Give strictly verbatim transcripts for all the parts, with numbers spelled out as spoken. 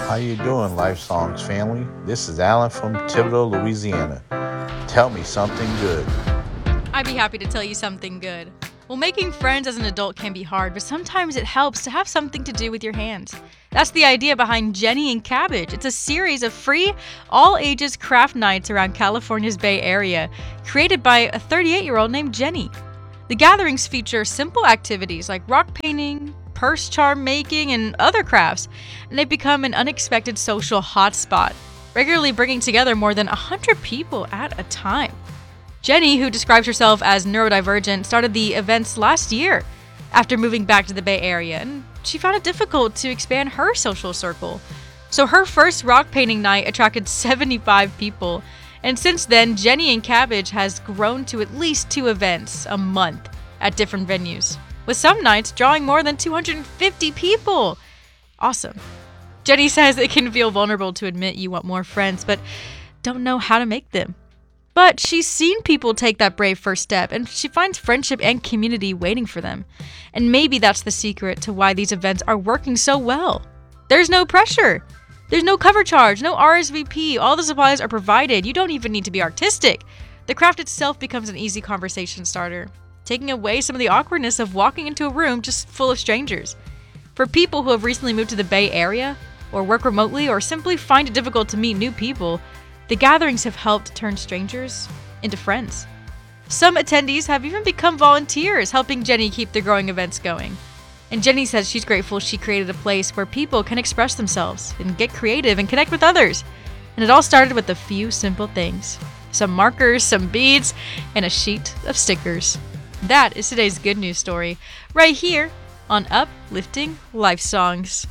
How you doing, Life Songs family? This is Alan from Thibodaux, Louisiana. Tell me something good. I'd be happy to tell you something good. Well, making friends as an adult can be hard, but sometimes it helps to have something to do with your hands. That's the idea behind Jenny and Cabbage. It's a series of free, all-ages craft nights around California's Bay Area, created by a thirty-eight-year-old named Jenny. The gatherings feature simple activities like rock painting, purse charm making, and other crafts, and they've become an unexpected social hotspot, regularly bringing together more than one hundred people at a time. Jenny, who describes herself as neurodivergent, started the events last year after moving back to the Bay Area, and she found it difficult to expand her social circle. So her first rock painting night attracted seventy-five people, and since then, Jenny and Cabbage has grown to at least two events a month at different venues, with some nights drawing more than two hundred fifty people. Awesome. Jenny says it can feel vulnerable to admit you want more friends, but don't know how to make them. But she's seen people take that brave first step, and she finds friendship and community waiting for them. And maybe that's the secret to why these events are working so well. There's no pressure. There's no cover charge, no R S V P. All the supplies are provided. You don't even need to be artistic. The craft itself becomes an easy conversation starter, taking away some of the awkwardness of walking into a room just full of strangers. For people who have recently moved to the Bay Area, or work remotely, or simply find it difficult to meet new people, the gatherings have helped turn strangers into friends. Some attendees have even become volunteers, helping Jenny keep the growing events going. And Jenny says she's grateful she created a place where people can express themselves and get creative and connect with others. And it all started with a few simple things: some markers, some beads, and a sheet of stickers. That is today's good news story, right here on Uplifting Life Songs.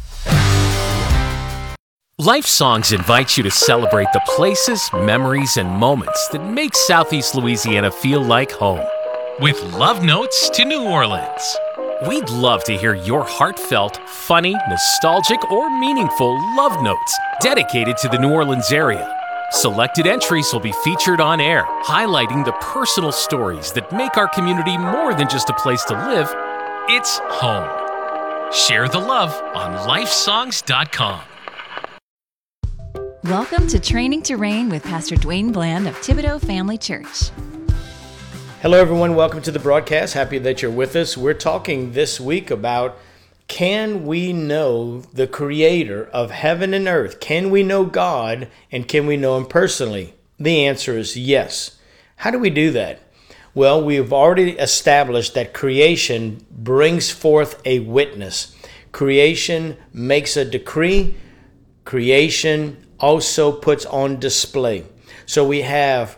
Life Songs invites you to celebrate the places, memories, and moments that make Southeast Louisiana feel like home. With love notes to New Orleans. We'd love to hear your heartfelt, funny, nostalgic, or meaningful love notes dedicated to the New Orleans area. Selected entries will be featured on air, highlighting the personal stories that make our community more than just a place to live. It's home. Share the love on life songs dot com. Welcome to Training to Reign with Pastor Dwayne Bland of Thibodaux Family Church. Hello, everyone. Welcome to the broadcast. Happy that you're with us. We're talking this week about, can we know the Creator of heaven and earth? Can we know God, and can we know Him personally? The answer is yes. How do we do that? Well, we've already established that creation brings forth a witness. Creation makes a decree. Creation also puts on display. So we have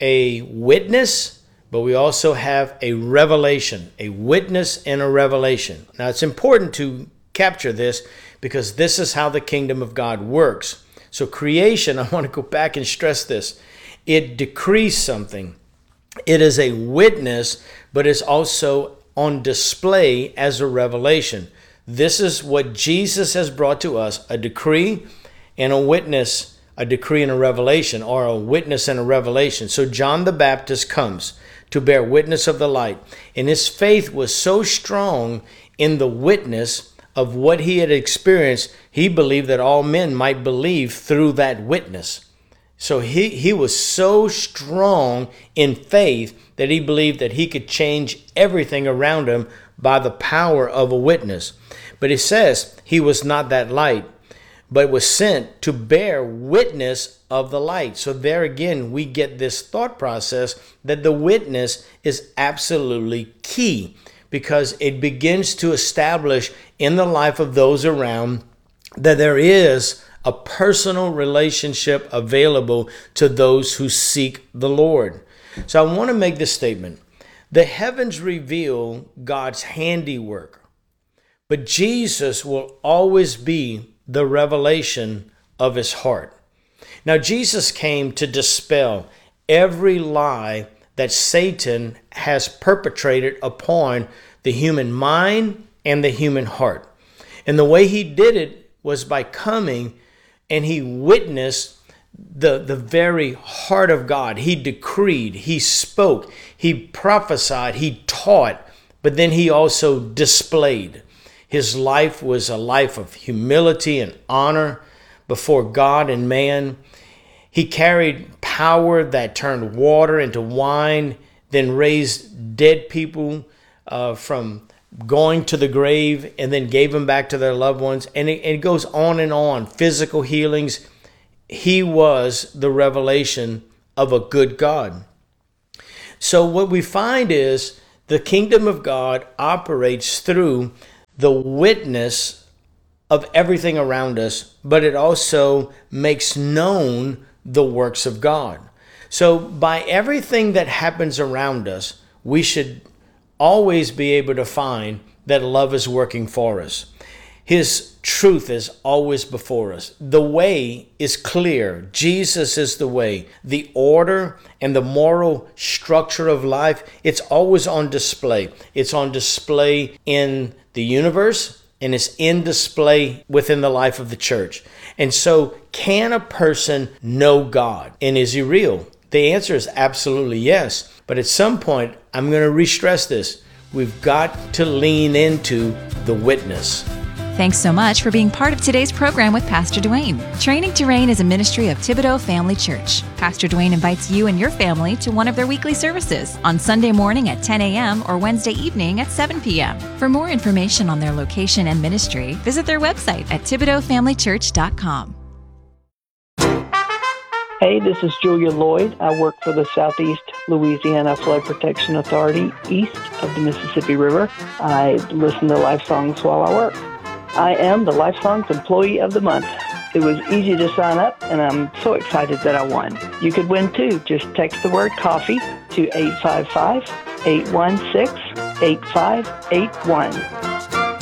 a witness, but we also have a revelation, a witness and a revelation. Now, it's important to capture this because this is how the kingdom of God works. So creation, I want to go back and stress this. It decrees something. It is a witness, but it's also on display as a revelation. This is what Jesus has brought to us, a decree and a witness, a decree and a revelation, or a witness and a revelation. So John the Baptist comes to bear witness of the light. And his faith was so strong in the witness of what he had experienced, he believed that all men might believe through that witness. So he, he was so strong in faith that he believed that he could change everything around him by the power of a witness. But it says he was not that light, but was sent to bear witness of the light. So there again, we get this thought process that the witness is absolutely key, because it begins to establish in the life of those around that there is a personal relationship available to those who seek the Lord. So I want to make this statement. The heavens reveal God's handiwork, but Jesus will always be the revelation of his heart. Now, Jesus came to dispel every lie that Satan has perpetrated upon the human mind and the human heart. And the way he did it was by coming and he witnessed the, the very heart of God. He decreed, he spoke, he prophesied, he taught, but then he also displayed. His life was a life of humility and honor, before God and man. He carried power that turned water into wine, then raised dead people uh, from going to the grave, and then gave them back to their loved ones. And it, it goes on and on. Physical healings. He was the revelation of a good God. So what we find is the kingdom of God operates through the witness of everything around us, but it also makes known the works of God. So by everything that happens around us, we should always be able to find that love is working for us. His truth is always before us. The way is clear. Jesus is the way. The order and the moral structure of life, it's always on display. It's on display in the universe, and it's in display within the life of the church. And so, can a person know God? And is he real? The answer is absolutely yes. But at some point, I'm going to re-stress this. We've got to lean into the witness. Thanks so much for being part of today's program with Pastor Dwayne. Training to Reign is a ministry of Thibodaux Family Church. Pastor Dwayne invites you and your family to one of their weekly services on Sunday morning at ten a.m. or Wednesday evening at seven p.m. For more information on their location and ministry, visit their website at Thibodaux Family Church dot com. Hey, this is Julia Lloyd. I work for the Southeast Louisiana Flood Protection Authority east of the Mississippi River. I listen to Life Songs while I work. I am the Life Songs Employee of the Month. It was easy to sign up, and I'm so excited that I won. You could win too. Just text the word coffee to eight five five, eight one six, eight five eight one.